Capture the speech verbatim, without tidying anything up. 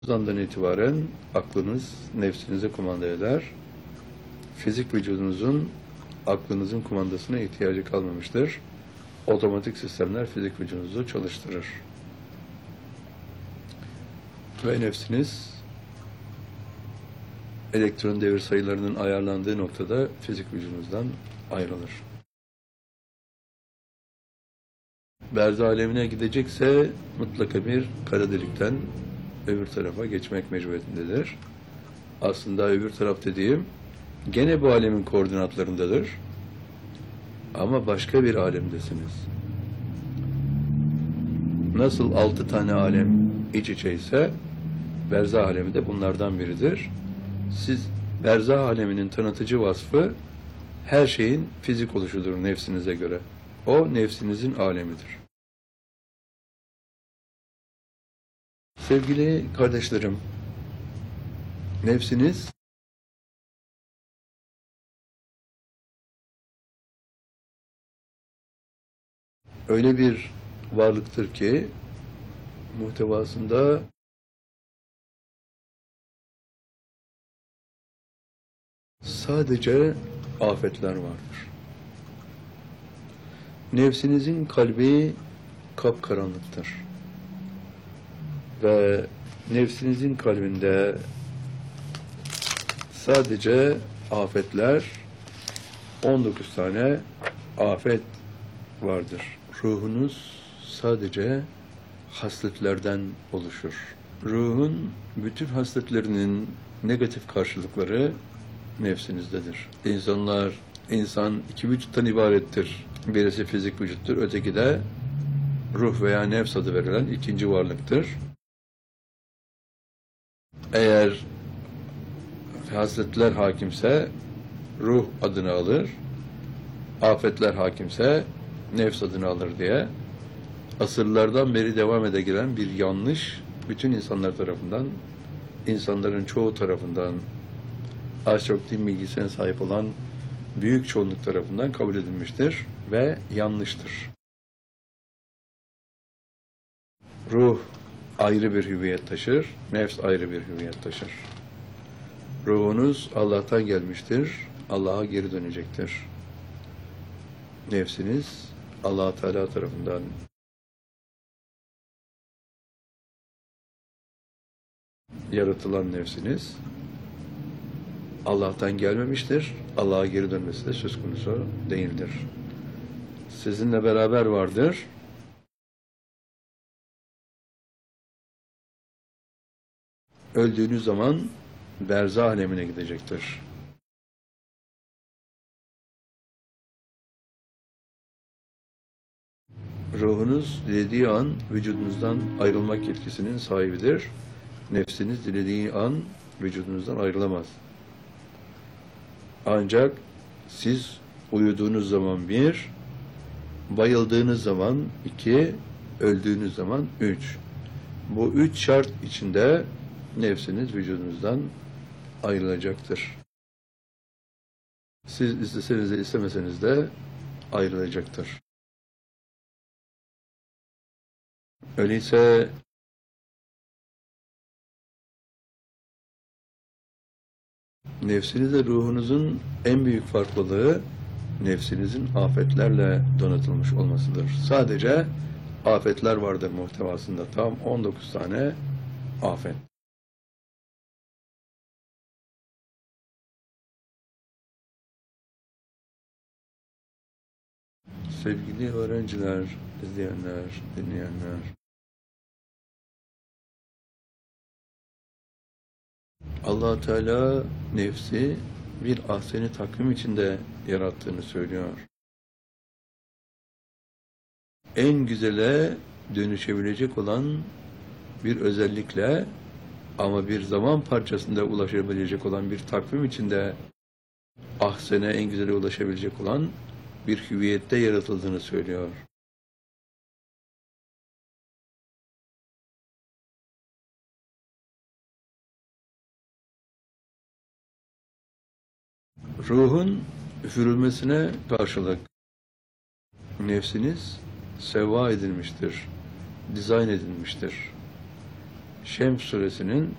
Andan itibaren aklınız nefsinize kumanda eder. Fizik vücudunuzun aklınızın kumandasına ihtiyacı kalmamıştır. Otomatik sistemler fizik vücudunuzu çalıştırır. Ve nefsiniz elektron devir sayılarının ayarlandığı noktada fizik vücudunuzdan ayrılır. Berzah alemine gidecekse mutlaka bir kara delikten öbür tarafa geçmek mecburiyetindedir. Aslında öbür taraf dediğim gene bu alemin koordinatlarındadır. Ama başka bir alemdesiniz. Nasıl altı tane alem iç içe ise berzah alemi de bunlardan biridir. Siz berzah aleminin tanıtıcı vasfı her şeyin fizik oluşudur nefsinize göre. O nefsinizin alemidir. Sevgili kardeşlerim, nefsiniz öyle bir varlıktır ki muhtevasında sadece afetler vardır. Nefsinizin kalbi kapkaranlıktır. Ve nefsinizin kalbinde sadece afetler, on dokuz tane afet vardır. Ruhunuz sadece hasletlerden oluşur. Ruhun bütün hasletlerinin negatif karşılıkları nefsinizdedir. İnsanlar, insan iki vücuttan ibarettir. Birisi fizik vücuttur, öteki de ruh veya nefs adı verilen ikinci varlıktır. Eğer hasletler hakimse ruh adını alır, afetler hakimse nefs adını alır diye asırlardan beri devam ede gelen bir yanlış bütün insanlar tarafından, insanların çoğu tarafından, az çok din bilgisine sahip olan büyük çoğunluk tarafından kabul edilmiştir ve yanlıştır. Ruh ayrı bir hüviyet taşır, nefs ayrı bir hüviyet taşır. Ruhunuz Allah'tan gelmiştir, Allah'a geri dönecektir. Nefsiniz Allah Teala tarafından yaratılan nefsiniz Allah'tan gelmemiştir, Allah'a geri dönmesi de söz konusu değildir. Sizinle beraber vardır. Öldüğünüz zaman berzah alemine gidecektir. Ruhunuz dilediği an vücudunuzdan ayrılmak yetkisinin sahibidir. Nefsiniz dilediği an vücudunuzdan ayrılamaz. Ancak siz uyuduğunuz zaman bir, bayıldığınız zaman iki, öldüğünüz zaman üç. Bu üç şart içinde nefsiniz vücudunuzdan ayrılacaktır. Siz isteseniz de istemeseniz de ayrılacaktır. Öyleyse nefsinizle ruhunuzun en büyük farklılığı nefsinizin afetlerle donatılmış olmasıdır. Sadece afetler vardır muhtevasında. Tam on dokuz tane afet. Sevgili öğrenciler, izleyenler, dinleyenler, Allah Teala nefsi bir ahseni takvim içinde yarattığını söylüyor. En güzele dönüşebilecek olan bir özellikle ama bir zaman parçasında ulaşabilecek olan bir takvim içinde ahsene en güzele ulaşabilecek olan bir hüviyette yaratıldığını söylüyor. Ruhun üfürülmesine karşılık nefsiniz sevva edilmiştir, dizayn edilmiştir. Şems suresinin